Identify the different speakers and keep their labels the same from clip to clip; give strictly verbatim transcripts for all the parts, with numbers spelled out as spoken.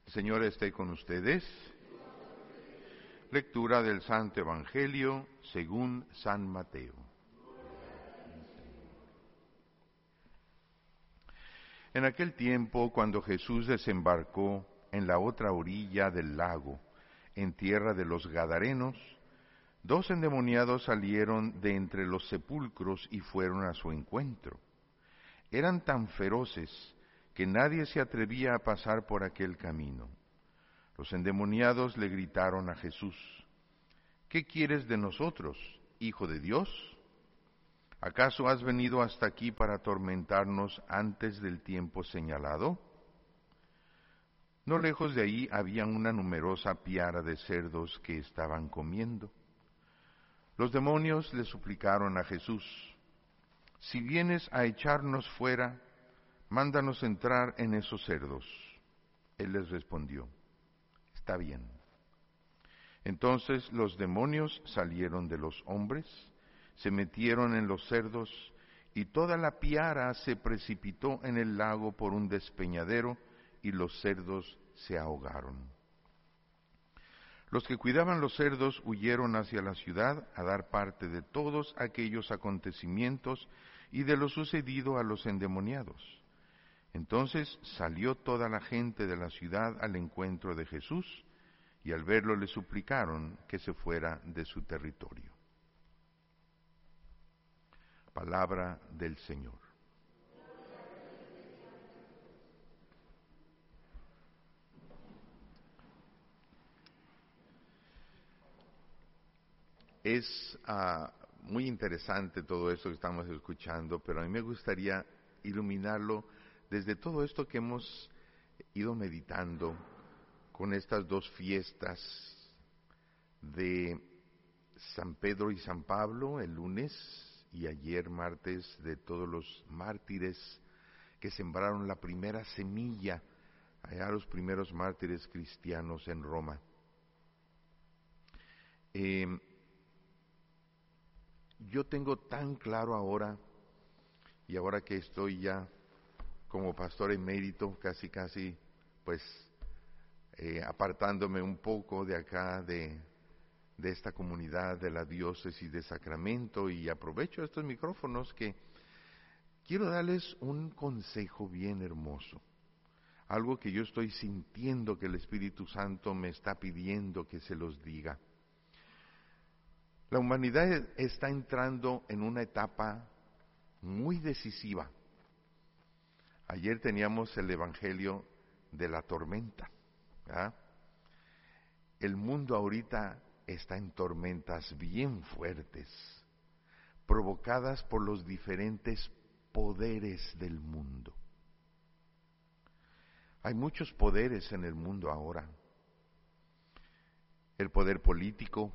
Speaker 1: El Señor esté con ustedes. Lectura del Santo Evangelio según San Mateo. En aquel tiempo, cuando Jesús desembarcó en la otra orilla del lago, en tierra de los Gadarenos, dos endemoniados salieron de entre los sepulcros y fueron a su encuentro. Eran tan feroces que nadie se atrevía a pasar por aquel camino. Los endemoniados le gritaron a Jesús: ¿qué quieres de nosotros, Hijo de Dios? ¿Acaso has venido hasta aquí para atormentarnos antes del tiempo señalado? No lejos de ahí había una numerosa piara de cerdos que estaban comiendo. Los demonios le suplicaron a Jesús: si vienes a echarnos fuera, mándanos entrar en esos cerdos. Él les respondió: está bien. Entonces los demonios salieron de los hombres, se metieron en los cerdos, y toda la piara se precipitó en el lago por un despeñadero, y los cerdos se ahogaron. Los que cuidaban los cerdos huyeron hacia la ciudad a dar parte de todos aquellos acontecimientos y de lo sucedido a los endemoniados. Entonces salió toda la gente de la ciudad al encuentro de Jesús, y al verlo le suplicaron que se fuera de su territorio. Palabra del Señor. Es uh, muy interesante todo esto que estamos escuchando, pero a mí me gustaría iluminarlo desde todo esto que hemos ido meditando con estas dos fiestas de San Pedro y San Pablo, el lunes, y ayer martes, de todos los mártires que sembraron la primera semilla, allá los primeros mártires cristianos en Roma. Eh, yo tengo tan claro ahora, y ahora que estoy ya como pastor emérito, casi casi, pues, eh, apartándome un poco de acá, de, de esta comunidad de la diócesis de Sacramento, y aprovecho estos micrófonos que quiero darles un consejo bien hermoso, algo que yo estoy sintiendo que el Espíritu Santo me está pidiendo que se los diga. La humanidad está entrando en una etapa muy decisiva. Ayer teníamos el Evangelio de la tormenta, ¿verdad? El mundo ahorita está en tormentas bien fuertes, provocadas por los diferentes poderes del mundo. Hay muchos poderes en el mundo ahora. El poder político,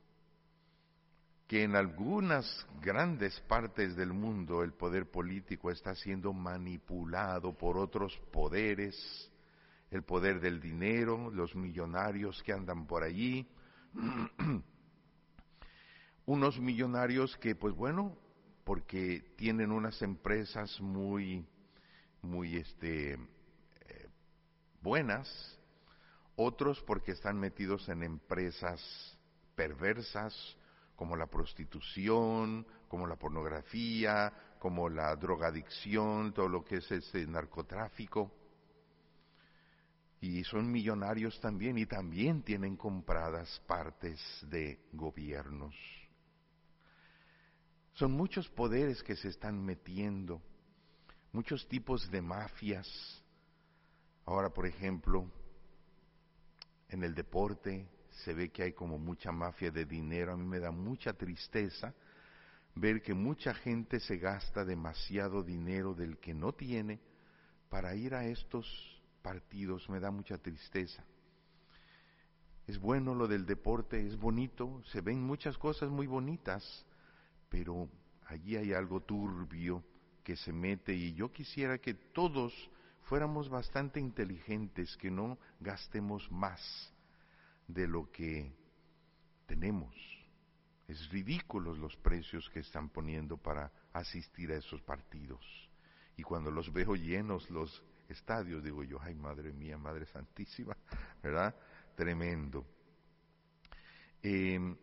Speaker 1: que en algunas grandes partes del mundo el poder político está siendo manipulado por otros poderes, el poder del dinero, los millonarios que andan por allí, unos millonarios que, pues bueno, porque tienen unas empresas muy, muy este, eh, buenas, otros porque están metidos en empresas perversas, como la prostitución, como la pornografía, como la drogadicción, todo lo que es ese narcotráfico. Y son millonarios también, y también tienen compradas partes de gobiernos. Son muchos poderes que se están metiendo, muchos tipos de mafias. Ahora, por ejemplo, en el deporte se ve que hay como mucha mafia de dinero. A mí me da mucha tristeza ver que mucha gente se gasta demasiado dinero del que no tiene para ir a estos partidos. Me da mucha tristeza. Es bueno lo del deporte, es bonito, se ven muchas cosas muy bonitas, pero allí hay algo turbio que se mete, y yo quisiera que todos fuéramos bastante inteligentes, que no gastemos más de lo que tenemos. Es ridículos los precios que están poniendo para asistir a esos partidos. Y cuando los veo llenos los estadios. Digo yo, ay, Madre mía, Madre Santísima, ¿verdad? Tremendo. Eh,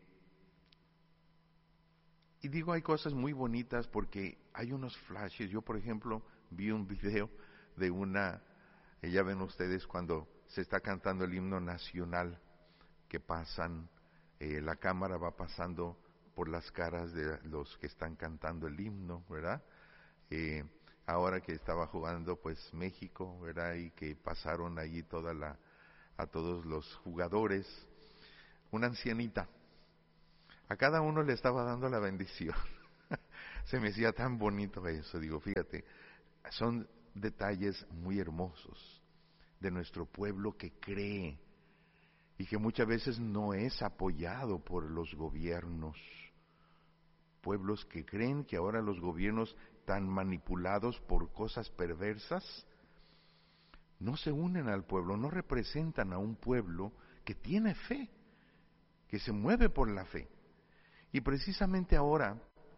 Speaker 1: y digo, hay cosas muy bonitas porque hay unos flashes. Yo, por ejemplo, vi un video de una, eh, ya ven ustedes cuando se está cantando el himno nacional, que pasan, eh, la cámara va pasando por las caras de los que están cantando el himno, ¿verdad? Eh, ahora que estaba jugando pues México, ¿verdad? Y que pasaron allí toda la, a todos los jugadores, una ancianita, a cada uno le estaba dando la bendición. Se me hacía tan bonito eso, digo, fíjate, son detalles muy hermosos de nuestro pueblo que cree y que muchas veces no es apoyado por los gobiernos. Pueblos que creen que ahora los gobiernos, tan manipulados por cosas perversas, no se unen al pueblo, no representan a un pueblo que tiene fe, que se mueve por la fe. Y precisamente ahora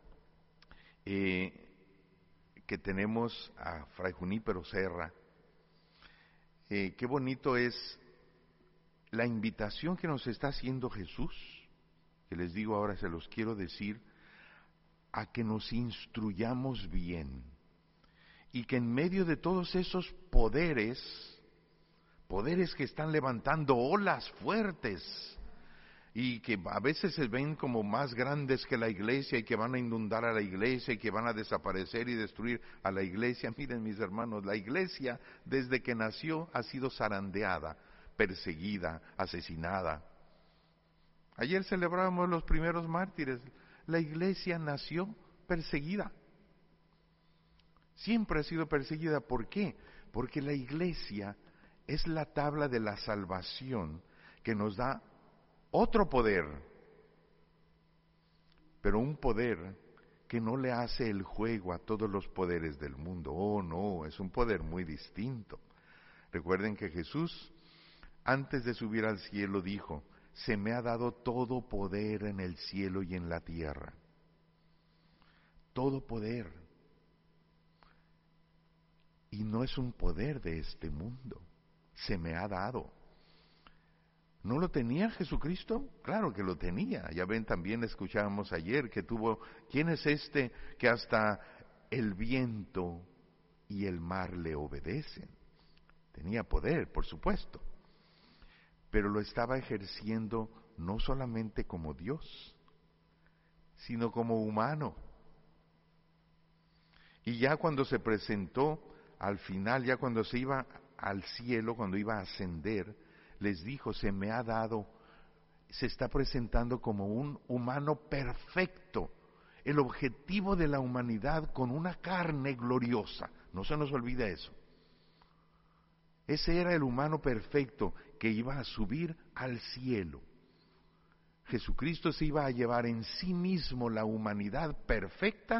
Speaker 1: eh, que tenemos a Fray Junípero Serra, eh, qué bonito es la invitación que nos está haciendo Jesús, que les digo ahora, se los quiero decir, a que nos instruyamos bien y que en medio de todos esos poderes, poderes que están levantando olas fuertes y que a veces se ven como más grandes que la iglesia y que van a inundar a la iglesia y que van a desaparecer y destruir a la iglesia. Miren, mis hermanos, la iglesia desde que nació ha sido zarandeada, perseguida, asesinada. Ayer celebrábamos los primeros mártires. La iglesia nació perseguida. Siempre ha sido perseguida. ¿Por qué? Porque la iglesia es la tabla de la salvación que nos da otro poder, pero un poder que no le hace el juego a todos los poderes del mundo. Oh, no, es un poder muy distinto. Recuerden que Jesús, antes de subir al cielo, dijo: se me ha dado todo poder en el cielo y en la tierra. Todo poder. Y no es un poder de este mundo. Se me ha dado. ¿No lo tenía Jesucristo? Claro que lo tenía. Ya ven, también escuchábamos ayer que tuvo, ¿quién es este que hasta el viento y el mar le obedecen? Tenía poder, por supuesto, pero lo estaba ejerciendo no solamente como Dios, sino como humano. Y ya cuando se presentó al final, ya cuando se iba al cielo, cuando iba a ascender, les dijo: se me ha dado, se está presentando como un humano perfecto, el objetivo de la humanidad con una carne gloriosa. No se nos olvide eso. Ese era el humano perfecto que iba a subir al cielo. Jesucristo se iba a llevar en sí mismo la humanidad perfecta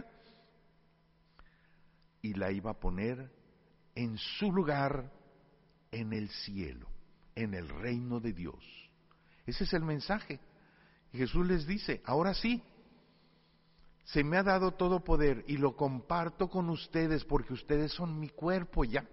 Speaker 1: y la iba a poner en su lugar en el cielo, en el reino de Dios. Ese es el mensaje. Y Jesús les dice: ahora sí, se me ha dado todo poder y lo comparto con ustedes porque ustedes son mi cuerpo ya.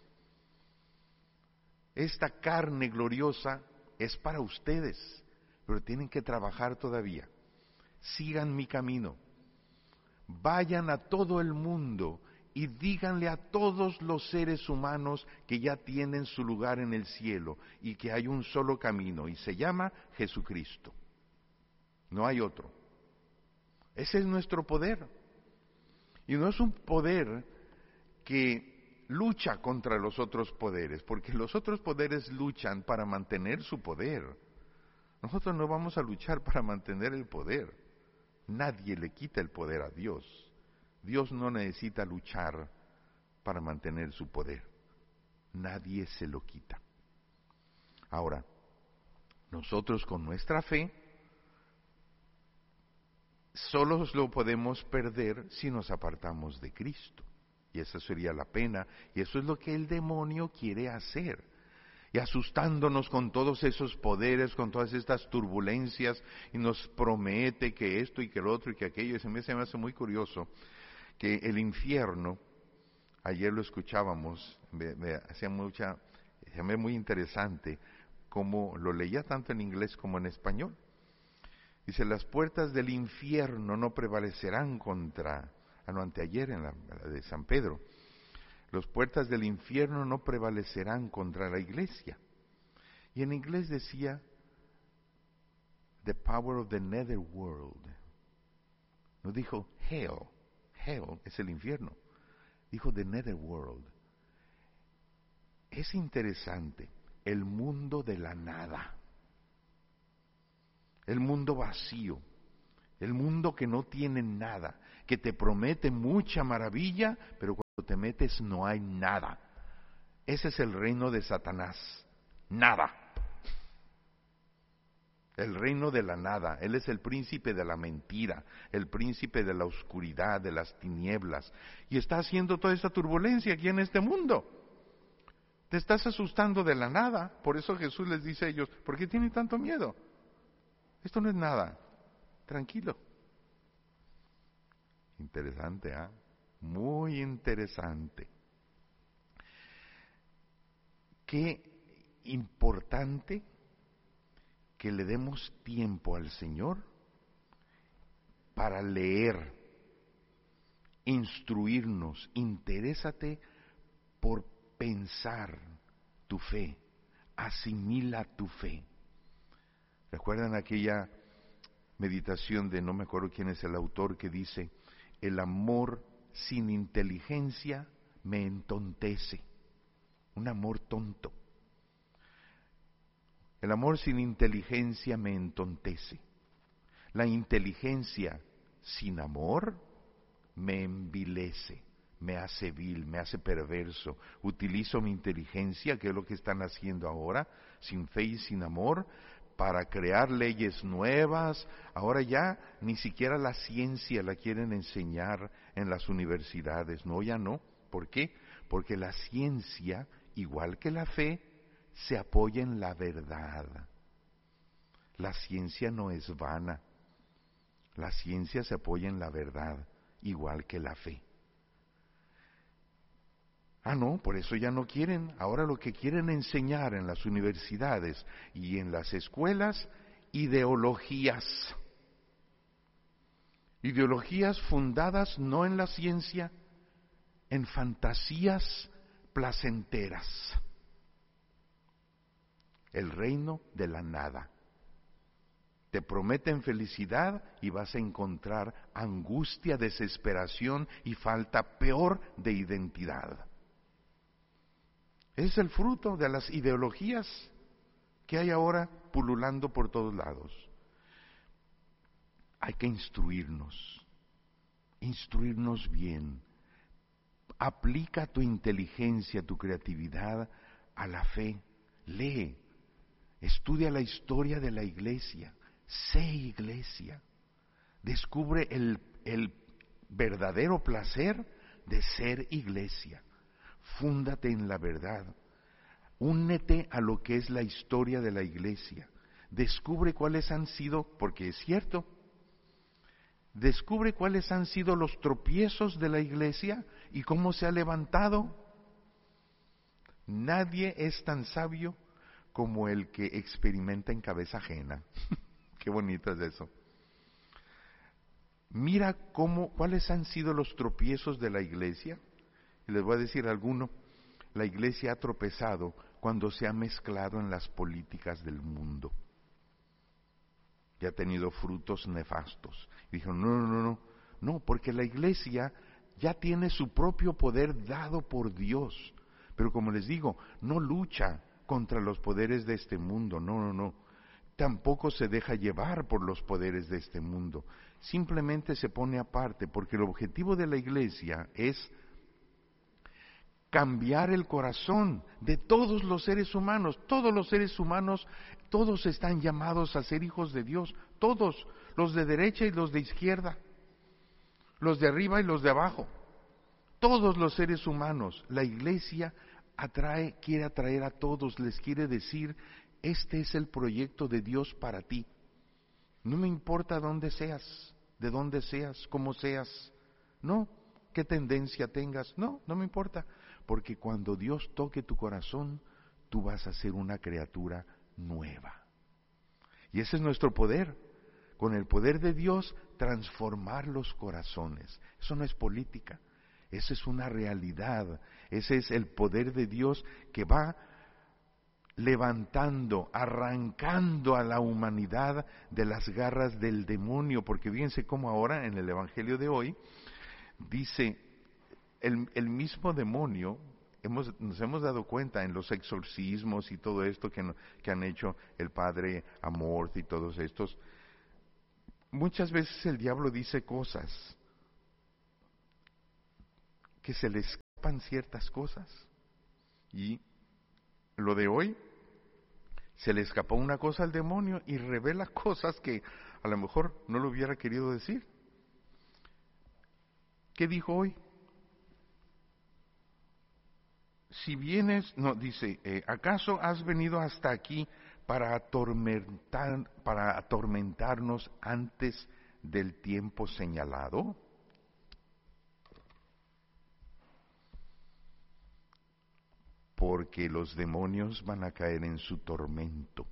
Speaker 1: Esta carne gloriosa es para ustedes, pero tienen que trabajar todavía. Sigan mi camino. Vayan a todo el mundo y díganle a todos los seres humanos que ya tienen su lugar en el cielo y que hay un solo camino y se llama Jesucristo. No hay otro. Ese es nuestro poder. Y no es un poder que lucha contra los otros poderes, porque los otros poderes luchan para mantener su poder. Nosotros no vamos a luchar para mantener el poder. Nadie le quita el poder a Dios. Dios no necesita luchar para mantener su poder. Nadie se lo quita. Ahora, nosotros con nuestra fe solo lo podemos perder si nos apartamos de Cristo. Y esa sería la pena, y eso es lo que el demonio quiere hacer. Y asustándonos con todos esos poderes, con todas estas turbulencias, y nos promete que esto y que lo otro y que aquello. Y se me, se me hace muy curioso que el infierno Ayer lo escuchábamos, me, me hacía mucha, se me muy interesante cómo lo leía tanto en inglés como en español. Dice, las puertas del infierno no prevalecerán contra, ah no, anteayer en la, la de San Pedro, las puertas del infierno no prevalecerán contra la iglesia. Y en inglés decía, the power of the netherworld. No dijo hell, hell es el infierno. Dijo the netherworld. Es interesante, el mundo de la nada, el mundo vacío, el mundo que no tiene nada, que te promete mucha maravilla, pero cuando te metes no hay nada. Ese es el reino de Satanás, nada. El reino de la nada. Él es el príncipe de la mentira, el príncipe de la oscuridad, de las tinieblas. Y está haciendo toda esta turbulencia aquí en este mundo. Te estás asustando de la nada. Por eso Jesús les dice a ellos, ¿por qué tienen tanto miedo? Esto no es nada. Tranquilo. Interesante, ¿ah? ¿eh? Muy interesante. Qué importante que le demos tiempo al Señor para leer, instruirnos. Interésate por pensar tu fe, asimila tu fe. ¿Recuerdan aquella meditación de, no me acuerdo quién es el autor, que dice, el amor sin inteligencia me entontece? Un amor tonto. El amor sin inteligencia me entontece. La inteligencia sin amor me envilece, me hace vil, me hace perverso. Utilizo mi inteligencia, que es lo que están haciendo ahora, sin fe y sin amor, para crear leyes nuevas. Ahora ya ni siquiera la ciencia la quieren enseñar en las universidades. No, ya no. ¿Por qué? Porque la ciencia, igual que la fe, se apoya en la verdad. La ciencia no es vana. La ciencia se apoya en la verdad, igual que la fe. Ah, no, por eso ya no quieren. Ahora lo que quieren enseñar en las universidades y en las escuelas, ideologías. Ideologías fundadas no en la ciencia, en fantasías placenteras. El reino de la nada. Te prometen felicidad y vas a encontrar angustia, desesperación y falta peor de identidad. Es el fruto de las ideologías que hay ahora pululando por todos lados. Hay que instruirnos, instruirnos bien. Aplica tu inteligencia, tu creatividad a la fe. Lee, estudia la historia de la iglesia, sé iglesia. Descubre el, el verdadero placer de ser iglesia. Fúndate en la verdad. Únete a lo que es la historia de la iglesia. Descubre cuáles han sido, porque es cierto, descubre cuáles han sido los tropiezos de la iglesia y cómo se ha levantado. Nadie es tan sabio como el que experimenta en cabeza ajena. Qué bonito es eso. Mira cómo, cuáles han sido los tropiezos de la iglesia. Y les voy a decir alguno. La iglesia ha tropezado cuando se ha mezclado en las políticas del mundo. Y ha tenido frutos nefastos. Y dijeron, no, no, no, no, no, porque la iglesia ya tiene su propio poder dado por Dios. Pero como les digo, no lucha contra los poderes de este mundo, no, no, no. Tampoco se deja llevar por los poderes de este mundo. Simplemente se pone aparte, porque el objetivo de la iglesia es cambiar el corazón de todos los seres humanos. Todos los seres humanos, todos están llamados a ser hijos de Dios. Todos, los de derecha y los de izquierda, los de arriba y los de abajo. Todos los seres humanos. La iglesia atrae, quiere atraer a todos, les quiere decir, este es el proyecto de Dios para ti. No me importa dónde seas, de dónde seas, cómo seas. No, qué tendencia tengas. No, no me importa, porque cuando Dios toque tu corazón, tú vas a ser una criatura nueva. Y ese es nuestro poder. Con el poder de Dios, transformar los corazones. Eso no es política, eso es una realidad. Ese es el poder de Dios que va levantando, arrancando a la humanidad de las garras del demonio. Porque fíjense cómo ahora en el Evangelio de hoy dice, el, el mismo demonio, hemos, nos hemos dado cuenta en los exorcismos y todo esto que, que han hecho el padre Amorth y todos estos. Muchas veces el diablo dice cosas que se le escapan ciertas cosas. Y lo de hoy, se le escapó una cosa al demonio y revela cosas que a lo mejor no lo hubiera querido decir. ¿Qué dijo hoy? Si vienes, no, dice, eh, ¿acaso has venido hasta aquí para atormentar, para atormentarnos antes del tiempo señalado? Porque los demonios van a caer en su tormento.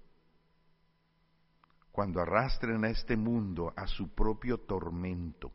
Speaker 1: Cuando arrastren a este mundo a su propio tormento.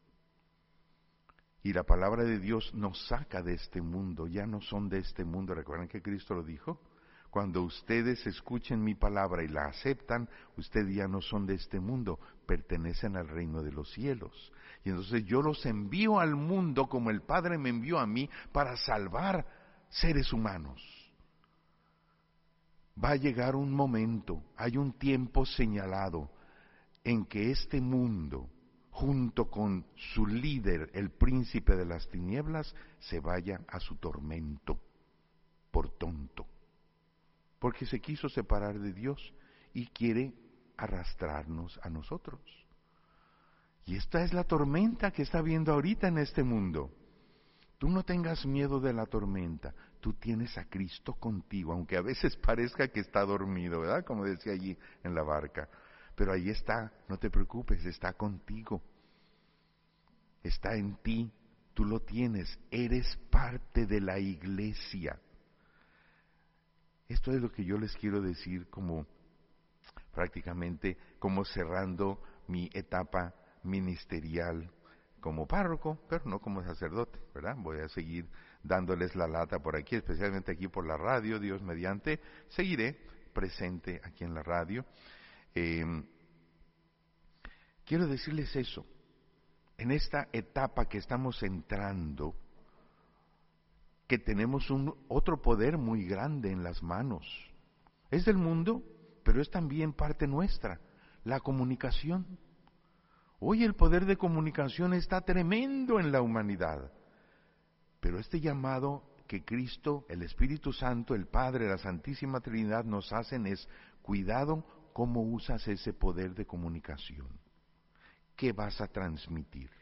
Speaker 1: Y la palabra de Dios nos saca de este mundo, ya no son de este mundo. ¿Recuerdan que Cristo lo dijo? Cuando ustedes escuchen mi palabra y la aceptan, ustedes ya no son de este mundo, pertenecen al reino de los cielos. Y entonces yo los envío al mundo como el Padre me envió a mí para salvar seres humanos. Va a llegar un momento, hay un tiempo señalado en que este mundo, junto con su líder, el príncipe de las tinieblas, se vaya a su tormento por tonto, porque se quiso separar de Dios y quiere arrastrarnos a nosotros. Y esta es la tormenta que está habiendo ahorita en este mundo. Tú no tengas miedo de la tormenta, tú tienes a Cristo contigo, aunque a veces parezca que está dormido, ¿verdad? Como decía allí en la barca. Pero ahí está, no te preocupes, está contigo. Está en ti, tú lo tienes, eres parte de la iglesia. Esto es lo que yo les quiero decir como prácticamente como cerrando mi etapa ministerial como párroco, pero no como sacerdote, ¿verdad? Voy a seguir dándoles la lata por aquí, especialmente aquí por la radio, Dios mediante, seguiré presente aquí en la radio. Eh, quiero decirles eso, en esta etapa que estamos entrando, que tenemos un otro poder muy grande en las manos. Es del mundo, pero es también parte nuestra, la comunicación. Hoy el poder de comunicación está tremendo en la humanidad, pero este llamado que Cristo, el Espíritu Santo, el Padre, la Santísima Trinidad nos hacen es, cuidado cómo usas ese poder de comunicación. ¿Qué vas a transmitir?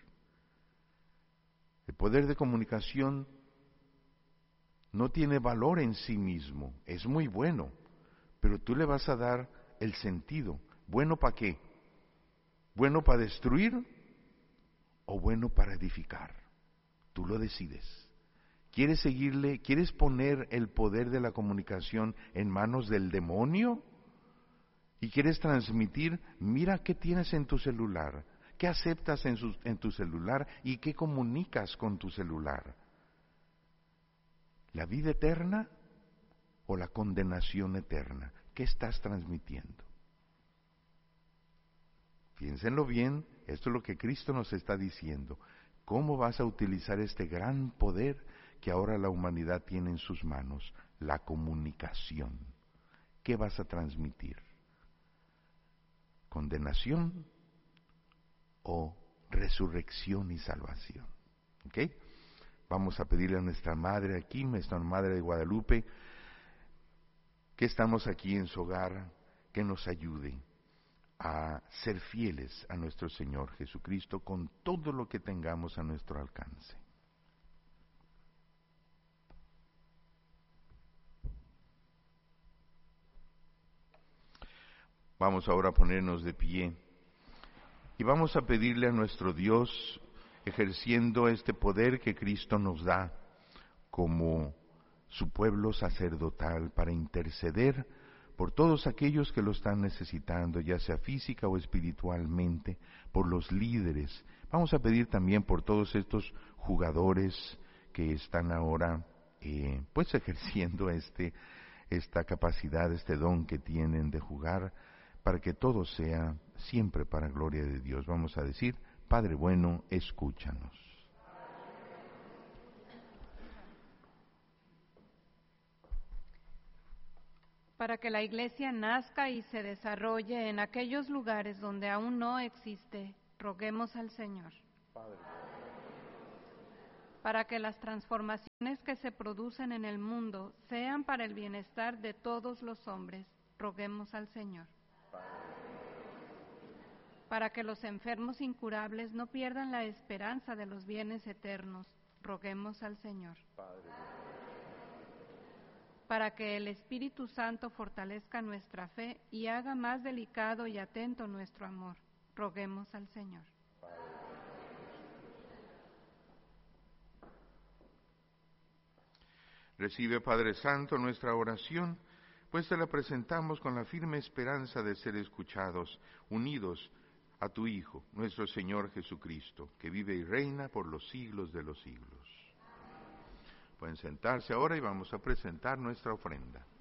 Speaker 1: El poder de comunicación no tiene valor en sí mismo, es muy bueno, pero tú le vas a dar el sentido. ¿Bueno para qué? ¿Bueno para destruir o bueno para edificar? Tú lo decides. ¿Quieres seguirle, quieres poner el poder de la comunicación en manos del demonio? ¿Y quieres transmitir, mira qué tienes en tu celular, qué aceptas en, su, en tu celular y qué comunicas con tu celular? ¿La vida eterna o la condenación eterna? ¿Qué estás transmitiendo? Piénsenlo bien, esto es lo que Cristo nos está diciendo. ¿Cómo vas a utilizar este gran poder que ahora la humanidad tiene en sus manos? La comunicación. ¿Qué vas a transmitir? ¿Condenación o resurrección y salvación? ¿Ok? Vamos a pedirle a nuestra Madre aquí, nuestra Madre de Guadalupe, que estamos aquí en su hogar, que nos ayude a ser fieles a nuestro Señor Jesucristo con todo lo que tengamos a nuestro alcance. Vamos ahora a ponernos de pie y vamos a pedirle a nuestro Dios ejerciendo este poder que Cristo nos da como su pueblo sacerdotal para interceder por todos aquellos que lo están necesitando, ya sea física o espiritualmente, por los líderes. Vamos a pedir también por todos estos jugadores que están ahora eh, pues ejerciendo este, esta capacidad, este don que tienen de jugar, para que todo sea siempre para gloria de Dios. Vamos a decir: Padre bueno, escúchanos.
Speaker 2: Para que la Iglesia nazca y se desarrolle en aquellos lugares donde aún no existe, roguemos al Señor. Padre. Para que las transformaciones que se producen en el mundo sean para el bienestar de todos los hombres, roguemos al Señor. Padre. Para que los enfermos incurables no pierdan la esperanza de los bienes eternos, roguemos al Señor. Padre. Para que el Espíritu Santo fortalezca nuestra fe y haga más delicado y atento nuestro amor, roguemos al Señor.
Speaker 1: Recibe, Padre Santo, nuestra oración, pues te la presentamos con la firme esperanza de ser escuchados, unidos a tu Hijo, nuestro Señor Jesucristo, que vive y reina por los siglos de los siglos. Pueden sentarse ahora y vamos a presentar nuestra ofrenda.